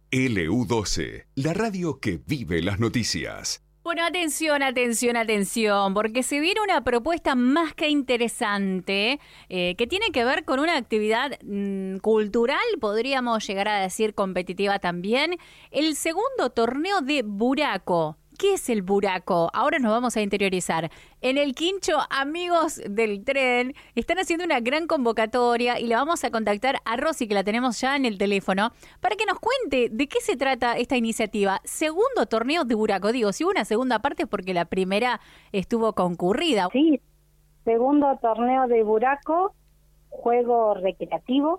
LU12, la radio que vive las noticias. Bueno, atención, porque se viene una propuesta más que interesante que tiene que ver con una actividad cultural, podríamos llegar a decir competitiva también, el segundo torneo de Buraco. ¿Qué es el Buraco? Ahora nos vamos a interiorizar. En el Quincho, amigos del tren, están haciendo una gran convocatoria y la vamos a contactar a Rosy, que la tenemos ya en el teléfono, para que nos cuente de qué se trata esta iniciativa. Segundo torneo de Buraco. Digo, si hubo una segunda parte es porque la primera estuvo concurrida. Sí, segundo torneo de Buraco, juego recreativo,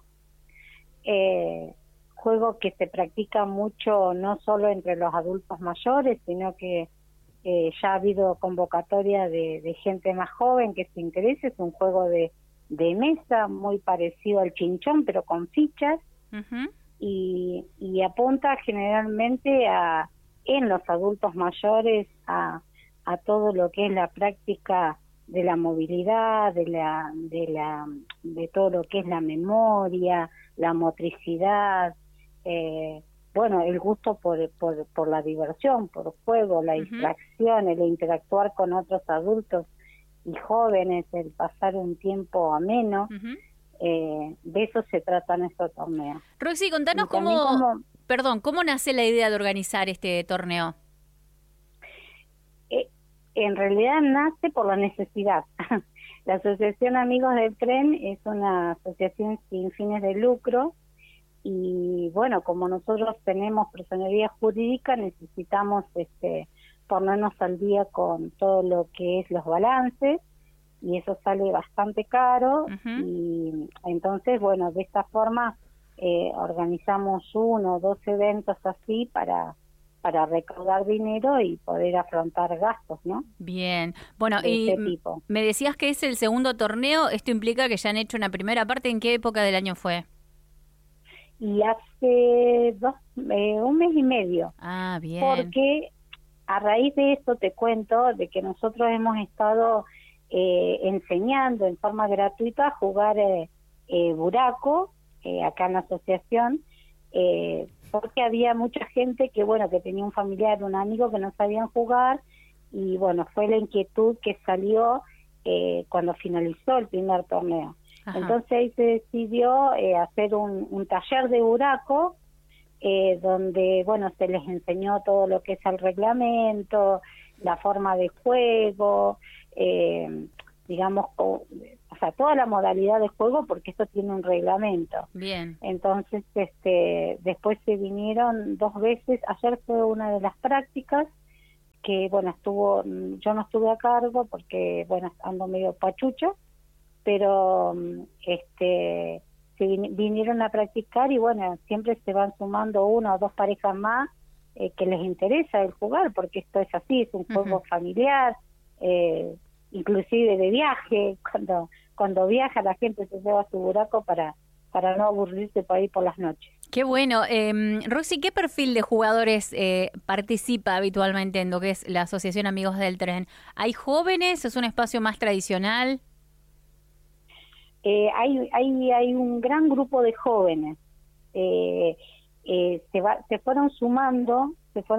juego que se practica mucho no solo entre los adultos mayores, sino que ya ha habido convocatoria de gente más joven que se interese. Es un juego de mesa muy parecido al chinchón, pero con fichas. Uh-huh. y apunta generalmente en los adultos mayores a todo lo que es la práctica de la movilidad, de todo lo que es la memoria, la motricidad, bueno, el gusto por la diversión, por el juego, la distracción, el interactuar con otros adultos y jóvenes, el pasar un tiempo ameno. De eso se trata nuestro torneo. Roxy, contanos cómo nace la idea de organizar este torneo. En realidad nace por la necesidad. La Asociación Amigos del Tren es una asociación sin fines de lucro y bueno, como nosotros tenemos personería jurídica, necesitamos ponernos al día con todo lo que es los balances, y eso sale bastante caro. Y entonces, bueno, de esta forma organizamos 1 o 2 eventos así para recaudar dinero y poder afrontar gastos, ¿no? Bien. Bueno, de y este tipo. Me decías que es el segundo torneo. Esto implica que ya han hecho una primera parte. ¿En qué época del año fue? Y hace 1 mes y medio. Ah, bien. Porque a raíz de esto te cuento de que nosotros hemos estado enseñando en forma gratuita a jugar Buraco acá en la asociación, porque había mucha gente que tenía un familiar, un amigo que no sabían jugar, y bueno, fue la inquietud que salió cuando finalizó el primer torneo. Ajá. Entonces ahí se decidió hacer un taller de Buraco, donde se les enseñó todo lo que es el reglamento, la forma de juego, digamos, o sea, toda la modalidad de juego, porque esto tiene un reglamento. Bien. Entonces, después se vinieron 2 veces. Ayer fue una de las prácticas que, yo no estuve a cargo porque, ando medio pachucho, pero vinieron a practicar y, siempre se van sumando 1 o 2 parejas más que les interesa el jugar, porque esto es así, es un juego familiar, inclusive de viaje. Cuando viaja la gente se lleva su Buraco para no aburrirse por ahí por las noches. Qué bueno. Roxy, ¿qué perfil de jugadores participa habitualmente en lo que es la Asociación Amigos del Tren? ¿Hay jóvenes? ¿Es un espacio más tradicional? Hay un gran grupo de jóvenes. Se fueron sumando,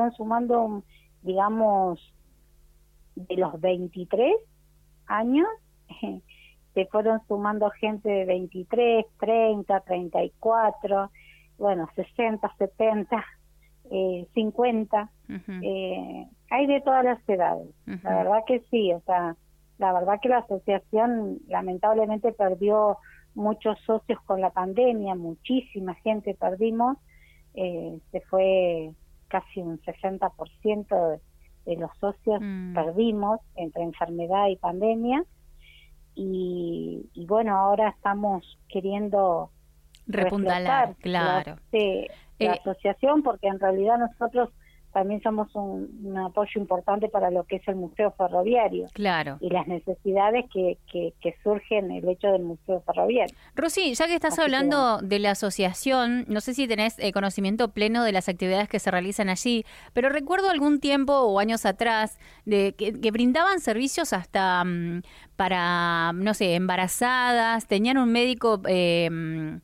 digamos, de los 23 años, se fueron sumando gente de 23, 30, 34, 60, 70, 50, hay de todas las edades. La verdad que sí, la verdad que la asociación lamentablemente perdió muchos socios con la pandemia, muchísima gente perdimos, se fue casi un 60% de los socios perdimos entre enfermedad y pandemia, y ahora estamos queriendo repuntalar, claro, la asociación, porque en realidad nosotros también somos un apoyo importante para lo que es el Museo Ferroviario. Claro. Y las necesidades que surgen el hecho del Museo Ferroviario. Rosy, ya que estás hablando de la asociación, no sé si tenés conocimiento pleno de las actividades que se realizan allí, pero recuerdo algún tiempo o años atrás de que brindaban servicios hasta para, no sé, embarazadas, tenían un médico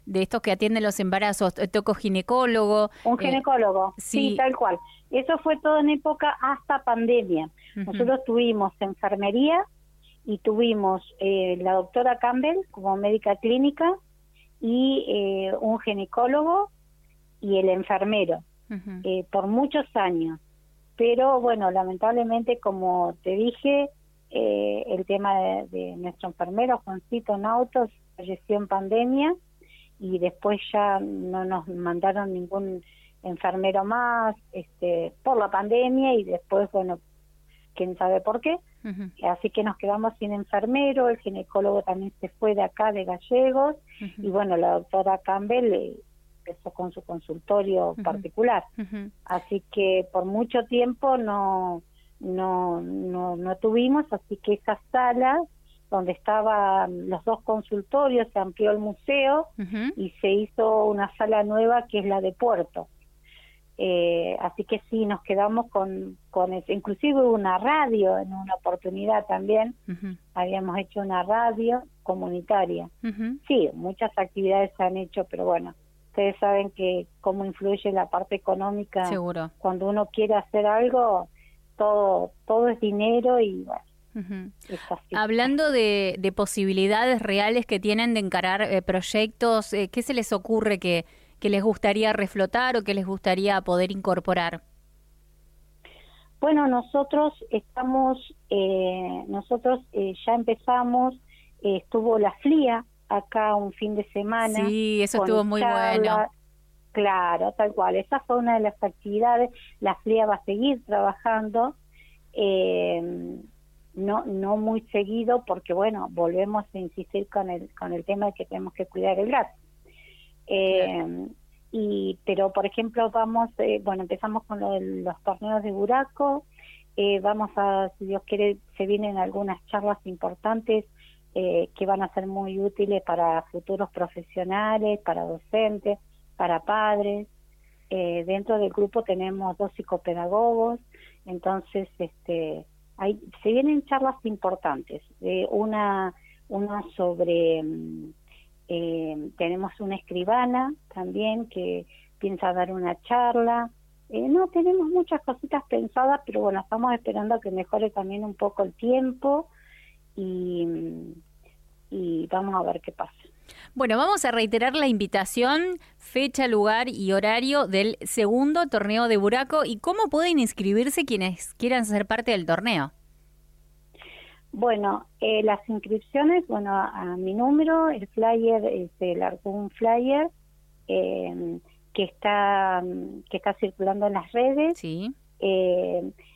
de estos que atienden los embarazos, tocoginecólogo. Un ginecólogo, sí, tal cual. Eso fue todo en época hasta pandemia. Nosotros tuvimos enfermería y tuvimos la doctora Campbell como médica clínica y un ginecólogo y el enfermero por muchos años. Pero bueno, lamentablemente, como te dije, el tema de nuestro enfermero, Juancito Nautos, falleció en pandemia y después ya no nos mandaron ningún enfermero más por la pandemia y después, bueno, quién sabe por qué. Así que nos quedamos sin enfermero, el ginecólogo también se fue de acá, de Gallegos, y bueno, la doctora Campbell empezó con su consultorio particular. Así que por mucho tiempo no tuvimos, así que esa sala donde estaban los dos consultorios se amplió el museo y se hizo una sala nueva que es la de Puerto. Así que sí, nos quedamos con eso. Inclusive hubo una radio en una oportunidad también, habíamos hecho una radio comunitaria. Sí, muchas actividades se han hecho, pero bueno, ustedes saben que cómo influye la parte económica. Seguro. Cuando uno quiere hacer algo, todo es dinero y bueno. Es así. Hablando de posibilidades reales que tienen de encarar proyectos, ¿qué se les ocurre que les gustaría reflotar o que les gustaría poder incorporar? Bueno, nosotros ya empezamos, estuvo la FLIA acá un fin de semana. Sí, eso estuvo muy bueno. Claro, tal cual. Esa fue una de las actividades. La FLIA va a seguir trabajando, no muy seguido, porque bueno, volvemos a insistir con el tema de que tenemos que cuidar el gas. Pero por ejemplo empezamos con los torneos de buraco, vamos a, si Dios quiere, se vienen algunas charlas importantes que van a ser muy útiles para futuros profesionales, para docentes, para padres. Dentro del grupo tenemos 2 psicopedagogos, entonces se vienen charlas importantes, una sobre tenemos una escribana también que piensa dar una charla. No tenemos muchas cositas pensadas, pero bueno, estamos esperando a que mejore también un poco el tiempo y vamos a ver qué pasa. Bueno, vamos a reiterar la invitación, fecha, lugar y horario del segundo torneo de buraco y cómo pueden inscribirse quienes quieran ser parte del torneo. Bueno, las inscripciones, a mi número, el flyer, se largó un flyer que está circulando en las redes. Sí.